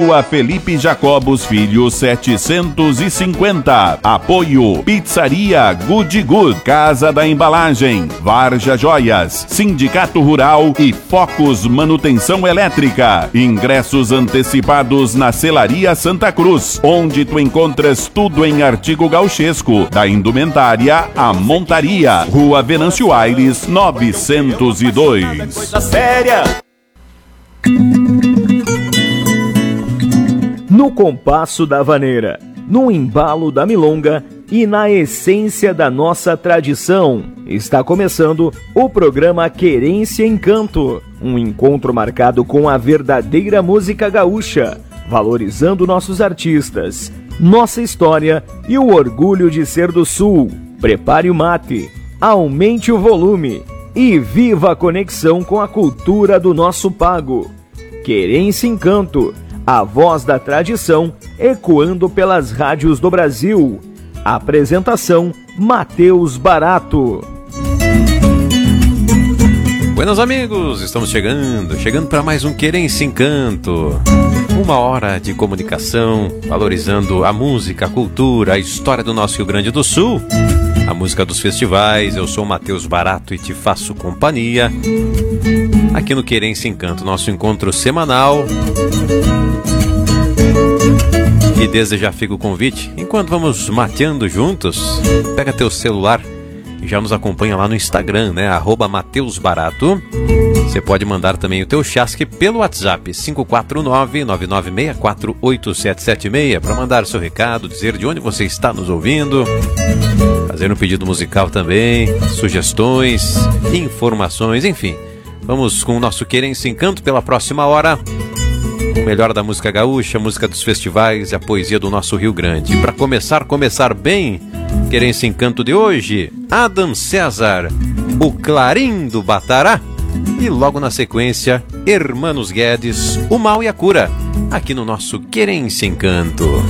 Rua Felipe Jacobos Filho 750. Apoio Pizzaria Good Good, Casa da Embalagem, Varja Joias, Sindicato Rural e Focus Manutenção Elétrica. Ingressos antecipados na Celaria Santa Cruz, onde tu encontras tudo em artigo gauchesco, da indumentária à montaria. Rua Venâncio Aires 902. Coisa séria. No compasso da vaneira, no embalo da milonga e na essência da nossa tradição, está começando o programa Querência em Canto, um encontro marcado com a verdadeira música gaúcha, valorizando nossos artistas, nossa história e o orgulho de ser do Sul. Prepare o mate, aumente o volume e viva a conexão com a cultura do nosso pago. Querência em Canto, a voz da tradição ecoando pelas rádios do Brasil. Apresentação: Matheus Barato. Buenos amigos, estamos chegando para mais um Querência em Canto. Uma hora de comunicação, valorizando a música, a cultura, a história do nosso Rio Grande do Sul, a música dos festivais. Eu sou o Matheus Barato e te faço companhia aqui no Querência em Canto, nosso encontro semanal. E desde já fica o convite, enquanto vamos mateando juntos, pega teu celular e já nos acompanha lá no Instagram, né? @MatheusBarato. Você pode mandar também o teu chasque pelo WhatsApp 549-9964-8776 para mandar seu recado, dizer de onde você está nos ouvindo, fazer um pedido musical também, sugestões, informações, enfim. Vamos com o nosso Querência em Canto pela próxima hora. O melhor da música gaúcha, a música dos festivais e a poesia do nosso Rio Grande. Para começar bem, Querência em Canto de hoje, Adam César, o Clarim do Batará. E logo na sequência, Hermanos Guedes, o Mal e a Cura, aqui no nosso Querência em Canto.